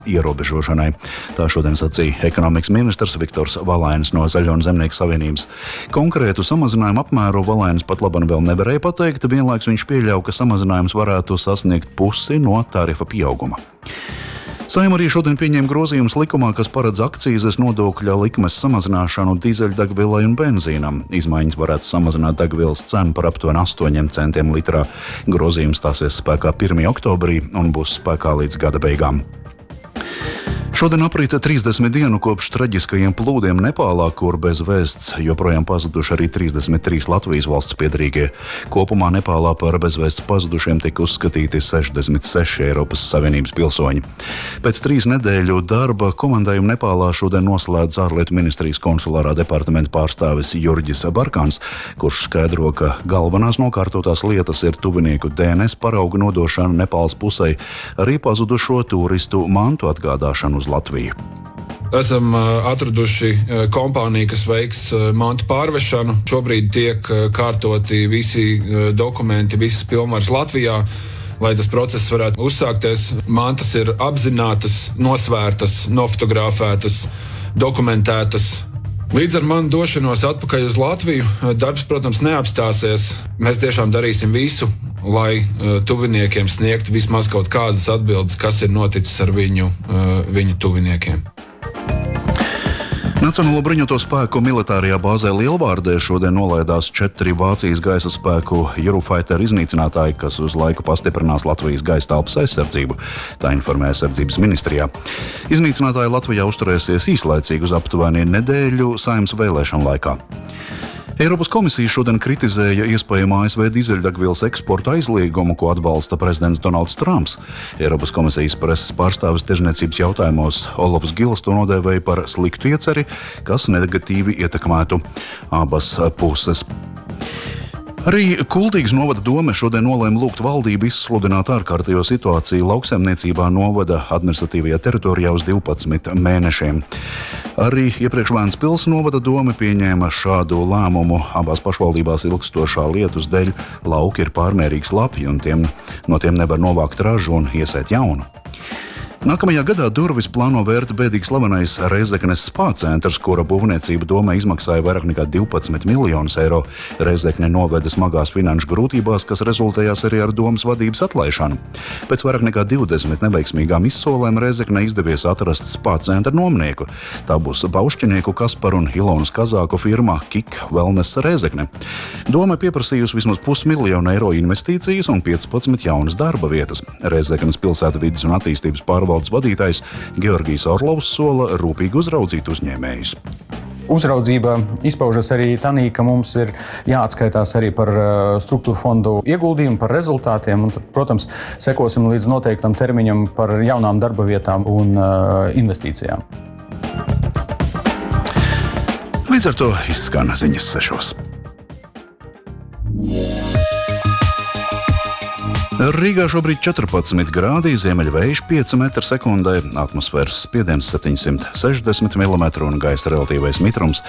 ierobežošanai. Tā šodien sacīja ekonomikas ministrs Viktors Valainis no Zaļo un Zemnieku savienības. Konkrētu samazinājumu apmēru Valainis pat laban vēl nevarēja pateikt, vienlaiks viņš pieļauj, ka samazinājums varētu sasniegt pusi no tarifa pieauguma. Saeima arī šodien pieņēma grozījumus likumā, kas paredz akcīzes nodokļa likmes samazināšanu dīzeļdegvielai un benzīnam. Izmaiņas varētu samazināt degvielas cenu par aptuveni 8 centiem litrā. Grozījums stāsies spēkā 1. oktobrī un būs spēkā līdz gada beigām. Šodien aprīta 30 dienu kopš traģiskajiem plūdiem Nepālā, kur bez vēsts joprojām pazuduši arī 33 Latvijas valsts piederīgie. Kopumā Nepālā par bezvēsts pazudušiem tika uzskatīti 66 Eiropas Savienības pilsoņi. Pēc 3 nedēļu darba komandējumu Nepālā šodien noslēdz ārlietu ministrijas konsulārā departamenta pārstāvis Jurģis Barkans, kurš skaidro, ka galvenās nokārtotās lietas ir tuvinieku DNS paraugu nodošana Nepāles pusei, arī pazudušo turistu mantu atgādāšanu uz Latviju. Esam atraduši kompāniju, kas veiks mantu pārvešanu. Šobrīd tiek kārtoti visi dokumenti, visas pilnvaras Latvijā, lai tas process varētu uzsākties. Mantas ir apzinātas, nosvērtas, nofotografētas, dokumentētas. Līdz ar manu došanos atpakaļ uz Latviju, darbs, protams, neapstāsies. Mēs tiešām darīsim visu, lai tuviniekiem sniegtu vismaz kaut kādas atbildes, kas ir noticis ar viņu tuviniekiem. Nacionālo bruņoto spēku militārajā bāzē Lielvārdē šodien nolaidās 4 Vācijas gaisa spēku Eurofighter iznīcinātāji, kas uz laiku pastiprinās Latvijas gaisa telpas aizsardzību. Tā informē aizsardzības ministrijā. Iznīcinātāji Latvijā uzturēsies īslaicīgi uz aptuveni nedēļu Saeimas vēlēšanu laikā. Eiropas komisija šodien kritizēja iespējamo ASV dīzeļdegvielas eksporta aizliegumu, ko atbalsta prezidents Donalds Trumps. Eiropas komisijas preses pārstāvis tirzniecības jautājumos Olofs Gils to nodēvēja par sliktu ieceri, kas negatīvi ietekmētu abas puses. Arī Kuldīgas novada dome šodien nolēma lūgt valdību izsludināt ārkārtējo situāciju lauksaimniecībā novada administratīvajā teritorijā uz 12 mēnešiem. Arī iepriekš Vēncpils novada dome pieņēma šādu lēmumu. Abās pašvaldībās ilgstošā lietus dēļ lauki ir pārmērīgi slapji un no tiem nevar novākt ražu un iesēt jaunu. Nākamajā gadā durvis plāno vērt bēdīgi slavenais Rēzeknes spā centrs, kura būvniecība domē izmaksāja vairāk nekā 12 miljonus eiro. Rēzekne noveda smagās finanšu grūtībās, kas rezultējās arī ar domas vadības atlaišanu. Pēc vairāk nekā 20 neveiksmīgām izsolēm Rēzekne izdevies atrast spā centra nomnieku. Tā būs Baušķinieku Kasparu un Ilonas Kazāku firma Kik Wellness Rēzekne. Doma pieprasījusi vismaz 500 000 eiro investīcijas un 15 jaunas darba vietas. Rēzeknes pilsēta vides un attīstības pārvaldes vadītājs Georgijs Orlovs sola rūpīgi uzraudzīt uzņēmējus. Uzraudzība izpaužas arī tanī, ka mums ir jāatskaitās arī par struktūru fondu ieguldījumu, par rezultātiem, un, protams, sekosim līdz noteiktam termiņam par jaunām darba vietām un investīcijām. Līdz ar to izskan ziņas 6. Rīgā šobrīd 14 grādi, ziemeļvējš 5 m/sekundē, atmosfēras spiediens 760 mm un gaisa relatīvais mitrums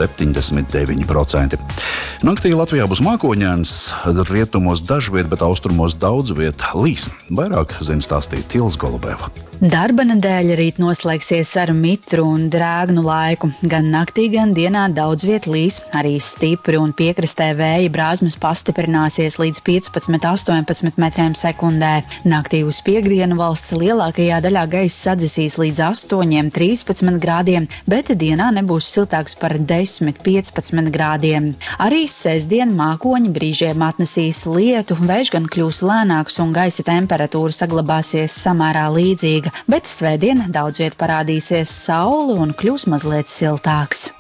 79%. Naktī Latvijā būs mākoņains, rietumos dažviet, bet austrumos daudz viet līs. Vairāk zina stāstīt Tils Golubeva. Darba nedēļa rīt noslēgsies ar mitru un drēgnu laiku. Gan naktī, gan dienā daudz viet līs, arī stipri un piekrastē vēja brāzmas pastiprināsies līdz 15–18 m/sekundē. Naktī uz piekdienu valsts lielākajā daļā gaisa sadzisīs līdz 8–13 grādiem, bet dienā nebūs siltāks par 10–15 grādiem. Arī sestdien mākoņi brīžiem atnesīs lietu, vējš gan kļūs lēnāks un gaisa temperatūra saglabāsies samērā līdzīga. Bet svētdien daudz viet parādīsies saule un kļūs mazliet siltāks.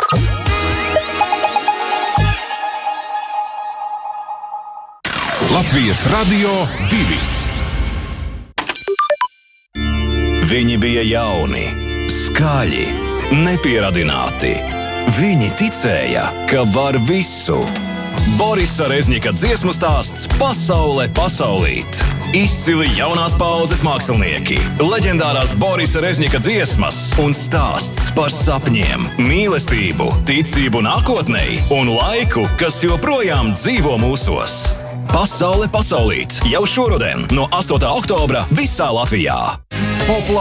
Latvijas Radio 2. Viņi bija jauni, skaļi, nepieradināti. Viņi ticēja, ka var visu. Borisa Rezņika dziesmu stāsts Pasaule pasaulīt. Izcili jaunās paaudzes mākslinieki, leģendārās Borisa Rezņika dziesmas un stāsts par sapņiem, mīlestību, ticību nākotnei un laiku, kas joprojām dzīvo mūsos. Pasaule pasaulīt jau šoruden no 8. oktobra visā Latvijā.